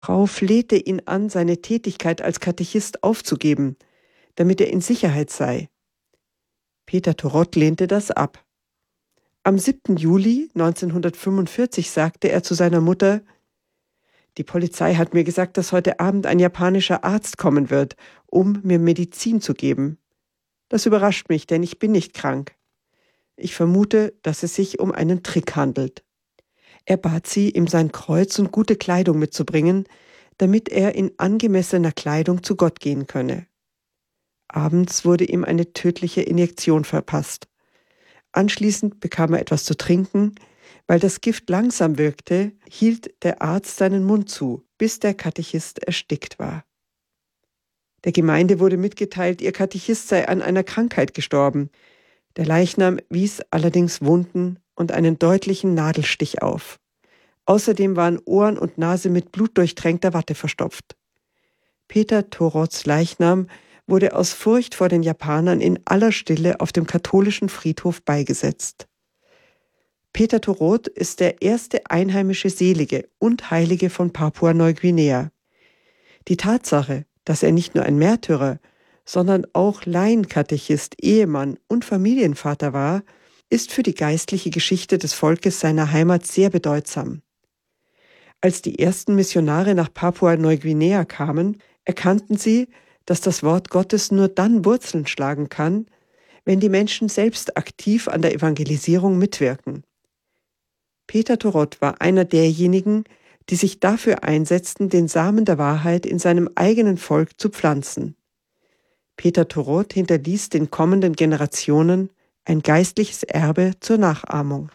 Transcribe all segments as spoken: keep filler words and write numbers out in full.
Frau flehte ihn an, seine Tätigkeit als Katechist aufzugeben, damit er in Sicherheit sei. Peter Torot lehnte das ab. Am siebten Juli neunzehnhundertfünfundvierzig sagte er zu seiner Mutter: Die Polizei hat mir gesagt, dass heute Abend ein japanischer Arzt kommen wird, um mir Medizin zu geben. Das überrascht mich, denn ich bin nicht krank. Ich vermute, dass es sich um einen Trick handelt. Er bat sie, ihm sein Kreuz und gute Kleidung mitzubringen, damit er in angemessener Kleidung zu Gott gehen könne. Abends wurde ihm eine tödliche Injektion verpasst. Anschließend bekam er etwas zu trinken. Weil das Gift langsam wirkte, hielt der Arzt seinen Mund zu, bis der Katechist erstickt war. Der Gemeinde wurde mitgeteilt, ihr Katechist sei an einer Krankheit gestorben. Der Leichnam wies allerdings Wunden und einen deutlichen Nadelstich auf. Außerdem waren Ohren und Nase mit blutdurchtränkter Watte verstopft. Peter Torots Leichnam wurde aus Furcht vor den Japanern in aller Stille auf dem katholischen Friedhof beigesetzt. Peter Torot ist der erste einheimische Selige und Heilige von Papua-Neuguinea. Die Tatsache, dass er nicht nur ein Märtyrer, sondern auch Laienkatechist, Ehemann und Familienvater war, ist für die geistliche Geschichte des Volkes seiner Heimat sehr bedeutsam. Als die ersten Missionare nach Papua-Neuguinea kamen, erkannten sie, dass das Wort Gottes nur dann Wurzeln schlagen kann, wenn die Menschen selbst aktiv an der Evangelisierung mitwirken. Peter Torot war einer derjenigen, die sich dafür einsetzten, den Samen der Wahrheit in seinem eigenen Volk zu pflanzen. Peter Torot hinterließ den kommenden Generationen ein geistliches Erbe zur Nachahmung.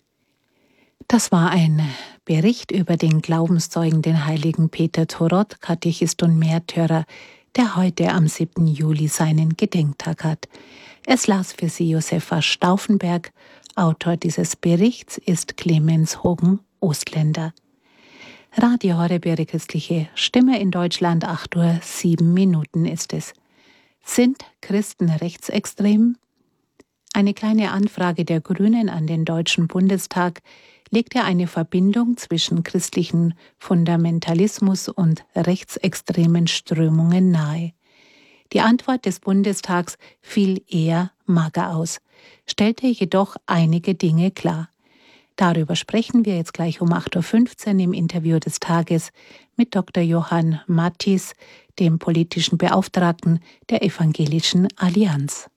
Das war ein Bericht über den Glaubenszeugen, den heiligen Peter Torot, Katechist und Märtyrer, der heute am siebten Juli seinen Gedenktag hat. Es las für Sie Josefa Stauffenberg. Autor dieses Berichts ist Clemens Hogen-Ostländer. Radio Horeb, Ihre christliche Stimme in Deutschland, acht Uhr sieben Minuten ist es. Sind Christen rechtsextrem? Eine kleine Anfrage der Grünen an den Deutschen Bundestag legte eine Verbindung zwischen christlichen Fundamentalismus und rechtsextremen Strömungen nahe. Die Antwort des Bundestags fiel eher mager aus, stellte jedoch einige Dinge klar. Darüber sprechen wir jetzt gleich um acht Uhr fünfzehn im Interview des Tages mit Doktor Johann Mattis, dem politischen Beauftragten der Evangelischen Allianz.